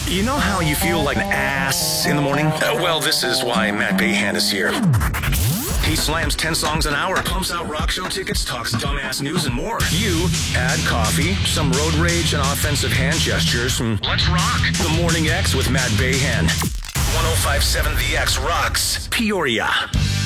You know how you feel like an ass in the morning? Well, this is why Matt Bayhan is here. He slams 10 songs an hour, pumps out rock show tickets, talks dumbass news, and more. You add coffee, some road rage, and offensive hand gestures, and let's rock. The Morning X with Matt Bayhan. 105.7 The X rocks Peoria.